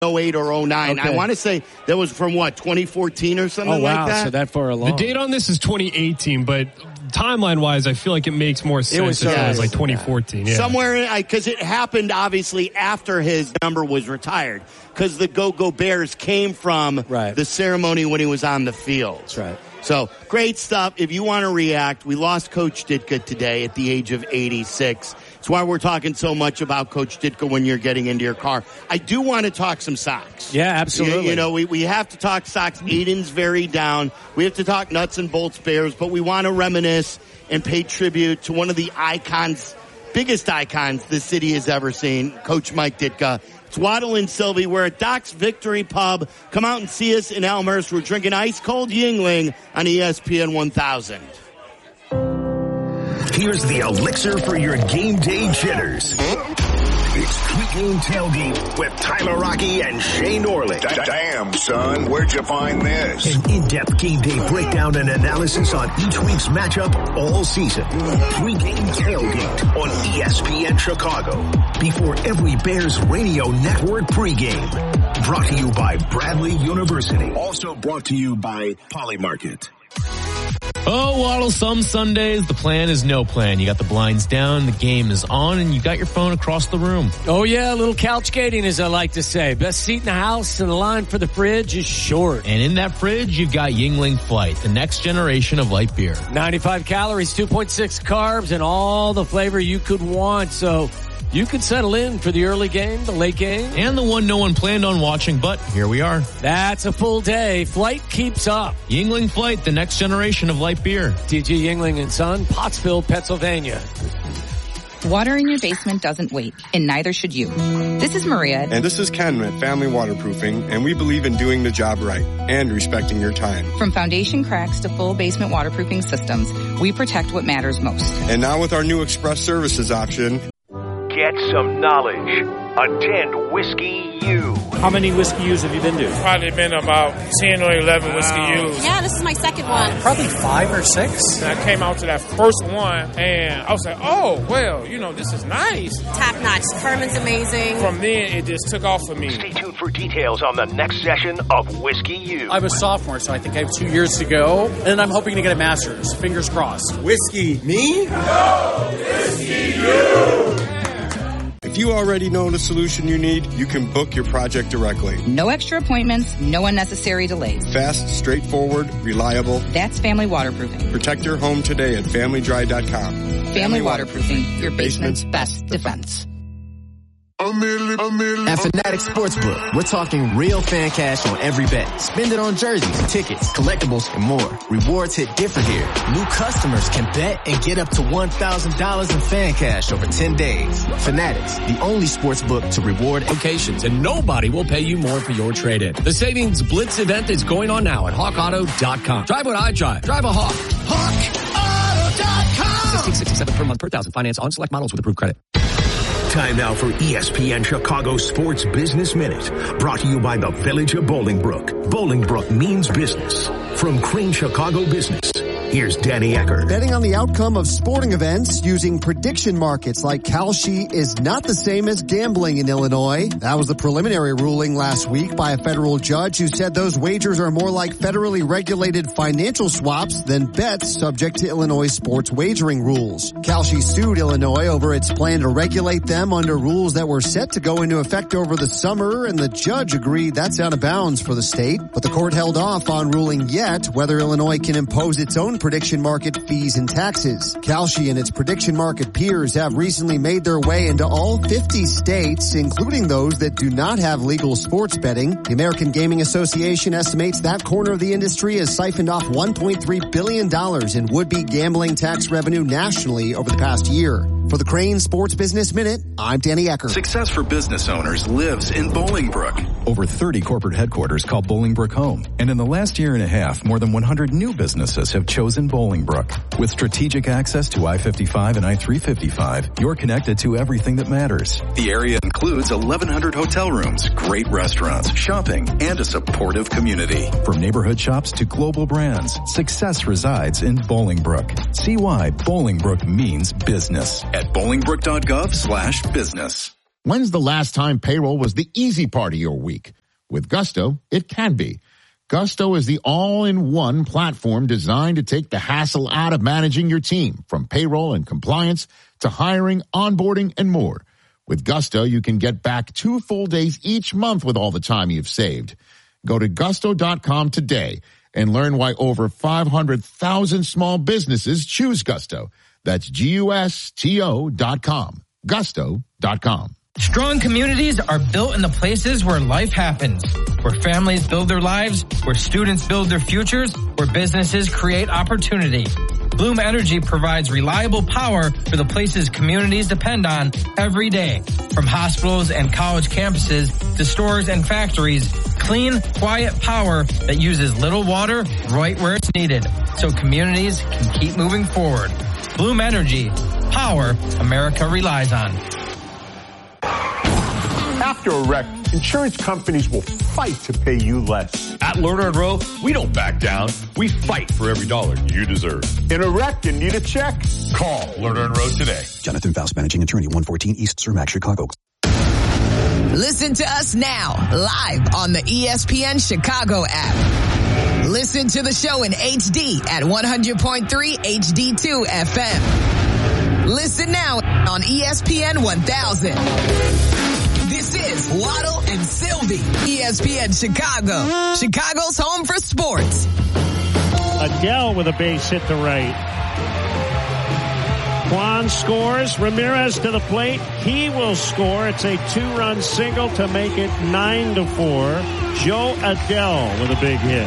08 or 09. Okay. I want to say that was from 2014 or something like that? So that far along. The date on this is 2018, but timeline-wise, I feel like it makes more sense if it was like 2014. Yeah. Somewhere, because it happened, obviously, after his number was retired, because the Go-Go Bears came from the ceremony when he was on the field. That's right. So, great stuff. If you want to react, we lost Coach Ditka today at the age of 86. That's why we're talking so much about Coach Ditka when you're getting into your car. I do want to talk some Sox. Yeah, absolutely. You know, we have to talk Sox. Aiden's very down. We have to talk nuts and bolts Bears, but we want to reminisce and pay tribute to one of the icons, biggest icons the city has ever seen, Coach Mike Ditka. It's Waddle and Sylvie. We're at Doc's Victory Pub. Come out and see us in Elmhurst. We're drinking ice-cold Yingling on ESPN 1000. Here's the elixir for your game day jitters. It's Pregame Tailgate with Tyler Rocky and Shane Orlick. Damn, son, where'd you find this? An in-depth game day breakdown and analysis on each week's matchup all season. Pregame Tailgate on ESPN Chicago. Before every Bears radio network pregame. Brought to you by Bradley University. Also brought to you by Polymarket. Oh, Waddle, some Sundays, the plan is no plan. You got the blinds down, the game is on, and you got your phone across the room. Oh, yeah, a little couch gating, as I like to say. Best seat in the house, and the line for the fridge is short. And in that fridge, you've got Yingling Flight, the next generation of light beer. 95 calories, 2.6 carbs, and all the flavor you could want. So you could settle in for the early game, the late game. And the one no one planned on watching, but here we are. That's a full day. Flight keeps up. Yingling Flight, the next generation of light beer. DG Yingling and Son, Pottsville, Pennsylvania. Water in your basement doesn't wait, and neither should you. This is Maria. And this is Ken at Family Waterproofing, and we believe in doing the job right and respecting your time. From foundation cracks to full basement waterproofing systems, we protect what matters most. And now with our new Express Services option, Get some knowledge. Attend Whiskey U. How many Whiskey U's have you been to? Probably been about 10 or 11 Whiskey U's. Yeah, this is my second one. Probably 5 or 6. And I came out to that first one, and I was like, oh, well, this is nice. Top notch. Herman's amazing. From then, it just took off for me. Stay tuned for details on the next session of Whiskey U. I'm a sophomore, so I think I have 2 years to go, and I'm hoping to get a master's. Fingers crossed. Whiskey me? No, Whiskey you! If you already know the solution you need, you can book your project directly. No extra appointments, no unnecessary delays. Fast, straightforward, reliable. That's Family Waterproofing. Protect your home today at FamilyDry.com. Family Waterproofing, your basement's best defense. At Fanatics Sportsbook, we're talking real fan cash on every bet. Spend it on jerseys, tickets, collectibles, and more. Rewards hit different here. New customers can bet and get up to $1,000 in fan cash over 10 days. Fanatics, the only sportsbook to reward locations, and nobody will pay you more for your trade-in. The Savings Blitz event is going on now at HawkAuto.com. Drive what I drive. Drive a Hawk. HawkAuto.com. $16.67 per month per thousand. Finance on select models with approved credit. Time now for ESPN Chicago Sports Business Minute, brought to you by the Village of Bolingbrook. Bolingbrook means business. From Crane Chicago Business, here's Danny Eckert. Betting on the outcome of sporting events using prediction markets like Kalshi is not the same as gambling in Illinois. That was the preliminary ruling last week by a federal judge who said those wagers are more like federally regulated financial swaps than bets subject to Illinois sports wagering rules. Kalshi sued Illinois over its plan to regulate them under rules that were set to go into effect over the summer, and the judge agreed that's out of bounds for the state. But the court held off on ruling yet whether Illinois can impose its own prediction market fees and taxes. Kalshi and its prediction market peers have recently made their way into all 50 states, including those that do not have legal sports betting. The American Gaming Association estimates that corner of the industry has siphoned off $1.3 billion in would-be gambling tax revenue nationally over the past year. For the Crane Sports Business Minute, I'm Danny Eckert. Success for business owners lives in Bolingbrook. Over 30 corporate headquarters call Bolingbrook home. And in the last year and a half, more than 100 new businesses have chosen Bolingbrook. With strategic access to I-55 and I-355, you're connected to everything that matters. The area includes 1,100 hotel rooms, great restaurants, shopping, and a supportive community. From neighborhood shops to global brands, success resides in Bolingbrook. See why Bolingbrook means business at bolingbrook.gov/business. When's the last time payroll was the easy part of your week? With Gusto, it can be. Gusto is the all-in-one platform designed to take the hassle out of managing your team, from payroll and compliance to hiring, onboarding, and more. With Gusto, you can get back 2 full days each month with all the time you've saved. Go to gusto.com today and learn why over 500,000 small businesses choose Gusto. That's GUSTO.com. Gusto.com. Strong communities are built in the places where life happens, where families build their lives, where students build their futures, where businesses create opportunity. Bloom Energy provides reliable power for the places communities depend on every day. From hospitals and college campuses to stores and factories, clean, quiet power that uses little water right where it's needed, so communities can keep moving forward. Bloom Energy, power America relies on. After a wreck, insurance companies will fight to pay you less. At Lerner & Rowe, we don't back down. We fight for every dollar you deserve. In a wreck and need a check? Call Lerner & Rowe today. Jonathan Faust, managing attorney, 114 East Cermak, Chicago. Listen to us now, live on the ESPN Chicago app. Listen to the show in HD at 100.3 HD2 FM. Listen now on ESPN 1000. This is Waddle and Sylvie, ESPN Chicago, Chicago's home for sports. Adele with a base hit to right. Juan scores. Ramirez to the plate. He will score. It's a 2-run single to make it 9-4. Joe Adele with a big hit.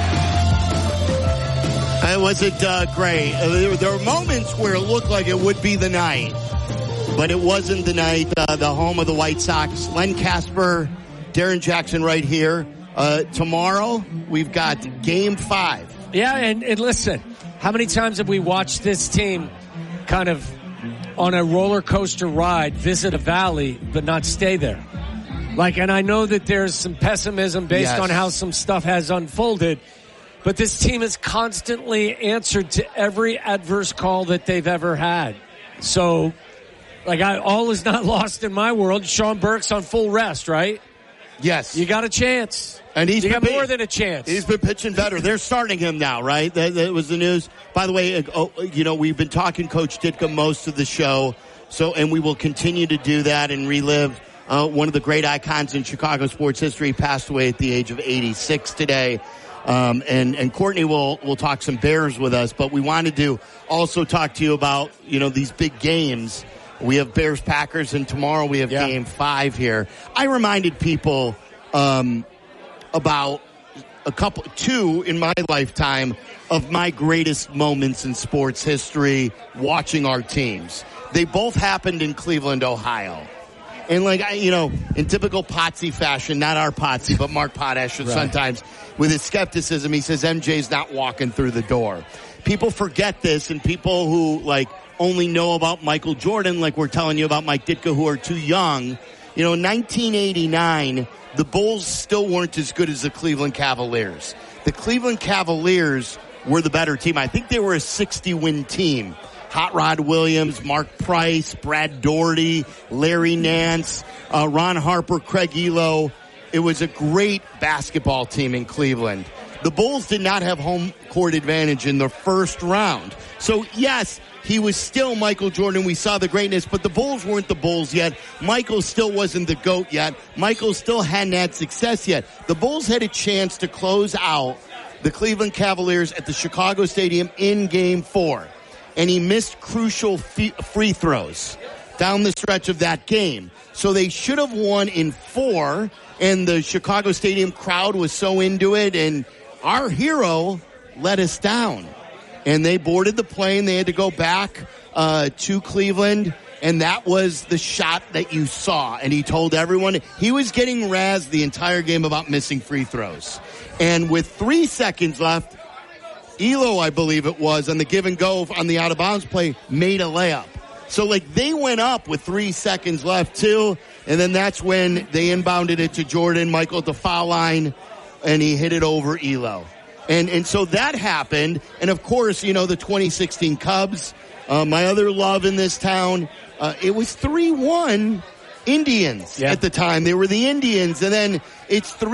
It wasn't great. There were moments where it looked like it would be the night. But it wasn't the night. The home of the White Sox. Len Casper, Darren Jackson right here. Tomorrow, we've got Game 5. Yeah, and listen, how many times have we watched this team kind of on a roller coaster ride, visit a valley, but not stay there? And I know that there's some pessimism based on how some stuff has unfolded, but this team has constantly answered to every adverse call that they've ever had. So... all is not lost in my world. Sean Burke's on full rest, right? Yes. You got a chance. And you got more than a chance. He's been pitching better. They're starting him now, right? That was the news. By the way, we've been talking Coach Ditka most of the show. And we will continue to do that and relive one of the great icons in Chicago sports history. Passed away at the age of 86 today. And Courtney will talk some Bears with us, but we wanted to also talk to you about, these big games. We have Bears-Packers, and tomorrow we have Game 5 here. I reminded people about two in my lifetime of my greatest moments in sports history watching our teams. They both happened in Cleveland, Ohio. And in typical Potsy fashion, not our Potsy, but Mark Potash, sometimes with his skepticism, he says MJ's not walking through the door. People forget this, and people who only know about Michael Jordan, like we're telling you about Mike Ditka, who are too young. In 1989, the Bulls still weren't as good as the Cleveland Cavaliers. The Cleveland Cavaliers were the better team. I think they were a 60-win team. Hot Rod Williams, Mark Price, Brad Daugherty, Larry Nance, Ron Harper, Craig Elo. It was a great basketball team in Cleveland. The Bulls did not have home court advantage in the first round. So, yes, he was still Michael Jordan. We saw the greatness, but the Bulls weren't the Bulls yet. Michael still wasn't the GOAT yet. Michael still hadn't had success yet. The Bulls had a chance to close out the Cleveland Cavaliers at the Chicago Stadium in Game 4. And he missed crucial free throws down the stretch of that game. So they should have won in 4, and the Chicago Stadium crowd was so into it, and our hero let us down. And they boarded the plane. They had to go back to Cleveland, and that was the shot that you saw. And he told everyone he was getting razzed the entire game about missing free throws. And with 3 seconds left, Elo, I believe it was, on the give and go on the out-of-bounds play, made a layup. So, they went up with 3 seconds left, too, and then that's when they inbounded it to Jordan, Michael at the foul line, and he hit it over Elo. And so that happened, and of course, the 2016 Cubs, my other love in this town, it was 3-1, Indians at the time. They were the Indians, and then it's 3